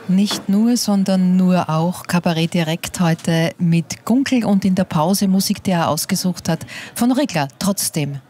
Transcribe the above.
Nicht nur, sondern nur auch. Kabarett direkt heute mit Gunkel und in der Pause Musik, die er ausgesucht hat. Von Regler, trotzdem.